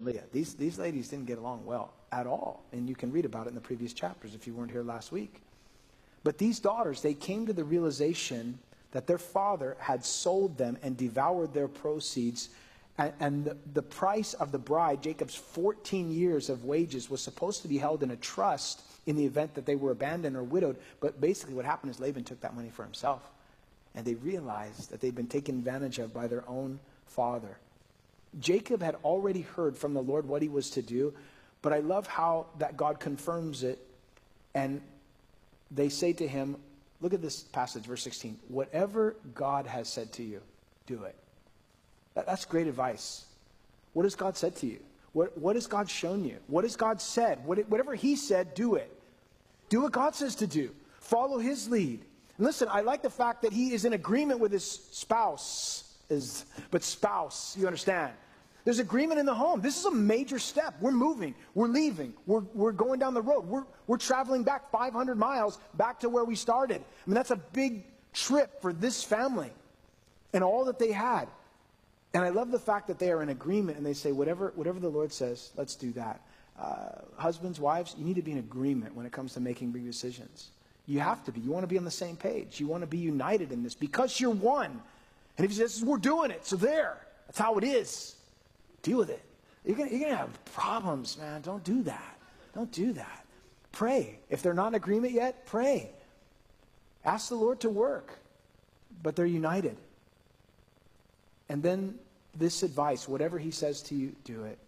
Leah. These ladies didn't get along well at all. And you can read about it in the previous chapters if you weren't here last week. But these daughters, they came to the realization that their father had sold them and devoured their proceeds. And the price of the bride, Jacob's 14 years of wages, was supposed to be held in a trust in the event that they were abandoned or widowed. But basically what happened is Laban took that money for himself. And they realized that they'd been taken advantage of by their own father. Jacob had already heard from the Lord what he was to do. But I love how that God confirms it. And they say to him, look at this passage, verse 16. Whatever God has said to you, do it. That's great advice. What has God said to you? What has God shown you? What has God said? Whatever he said, do it. Do what God says to do. Follow his lead. And listen, I like the fact that he is in agreement with his spouse. But spouse, you understand. There's agreement in the home. This is a major step. We're moving. We're leaving. We're going down the road. We're traveling back 500 miles back to where we started. I mean, that's a big trip for this family and all that they had. And I love the fact that they are in agreement and they say, whatever the Lord says, let's do that. Husbands, wives, you need to be in agreement when it comes to making big decisions. You have to be. You want to be on the same page. You want to be united in this because you're one. And if he says, we're doing it, so there. That's how it is. Deal with it. You're going to have problems, man. Don't do that. Don't do that. Pray. If they're not in agreement yet, pray. Ask the Lord to work. But they're united. And then this advice, whatever he says to you, do it.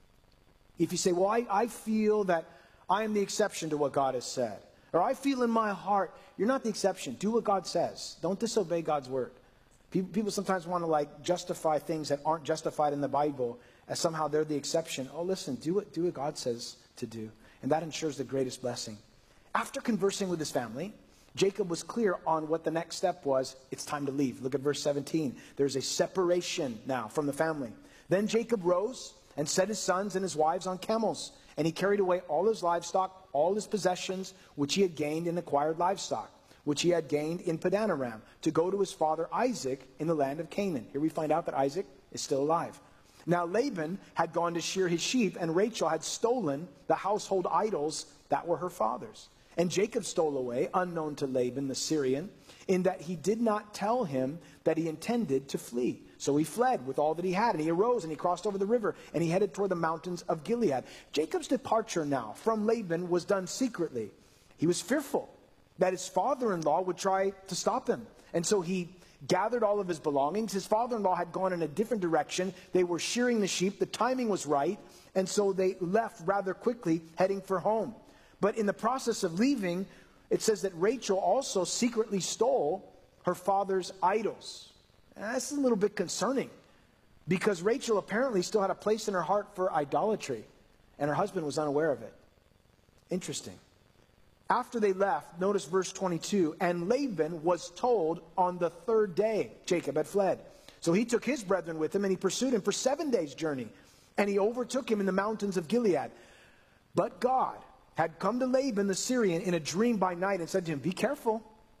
If you say, well, I feel that I am the exception to what God has said. Or I feel in my heart, you're not the exception. Do what God says. Don't disobey God's word. People sometimes want to justify things that aren't justified in the Bible as somehow they're the exception. Oh, listen, do what God says to do. And that ensures the greatest blessing. After conversing with his family, Jacob was clear on what the next step was. It's time to leave. Look at verse 17. There's a separation now from the family. Then Jacob rose and set his sons and his wives on camels. And he carried away all his livestock, all his possessions, which he had gained in acquired livestock, which he had gained in Padan Aram, to go to his father Isaac in the land of Canaan. Here we find out that Isaac is still alive. Now Laban had gone to shear his sheep, and Rachel had stolen the household idols that were her father's. And Jacob stole away, unknown to Laban the Syrian, in that he did not tell him that he intended to flee. So he fled with all that he had, and he arose and he crossed over the river, and he headed toward the mountains of Gilead. Jacob's departure now from Laban was done secretly. He was fearful that his father-in-law would try to stop him. And so he gathered all of his belongings. His father-in-law had gone in a different direction. They were shearing the sheep. The timing was right. And so they left rather quickly, heading for home. But in the process of leaving, it says that Rachel also secretly stole her father's idols. And that's a little bit concerning, because Rachel apparently still had a place in her heart for idolatry, and her husband was unaware of it. Interesting. After they left, notice verse 22, and Laban was told on the third day Jacob had fled. So he took his brethren with him, and he pursued him for 7 days' journey. And he overtook him in the mountains of Gilead. But God had come to Laban the Syrian in a dream by night and said to him, be careful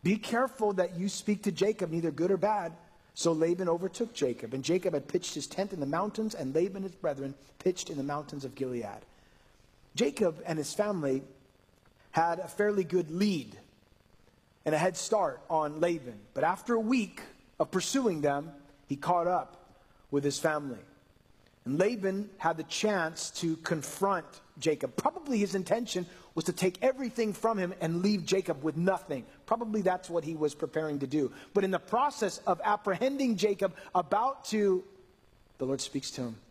that you speak to Jacob, neither good or bad. So Laban overtook Jacob, and Jacob had pitched his tent in the mountains, and Laban his brethren pitched in the mountains of Gilead. Jacob and his family had a fairly good lead and a head start on Laban. But after a week of pursuing them, he caught up with his family. And Laban had the chance to confront Jacob. Probably his intention was to take everything from him and leave Jacob with nothing. Probably that's what he was preparing to do. But in the process of apprehending Jacob, the Lord speaks to him.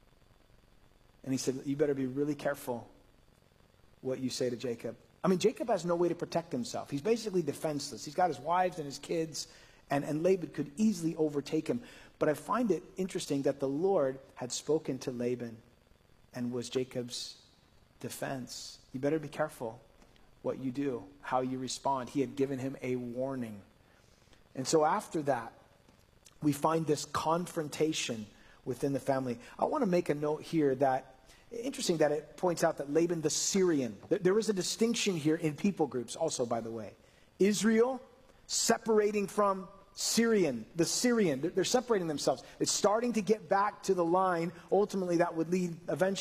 And he said, you better be really careful what you say to Jacob. I mean, Jacob has no way to protect himself. He's basically defenseless. He's got his wives and his kids, and Laban could easily overtake him. But I find it interesting that the Lord had spoken to Laban and was Jacob's defense. You better be careful what you do, how you respond. He had given him a warning. And so after that, we find this confrontation within the family. I want to make a note here that interesting that it points out that Laban the Syrian, there is a distinction here in people groups also, by the way. Israel separating from the Syrian, they're separating themselves. It's starting to get back to the line. Ultimately, that would lead eventually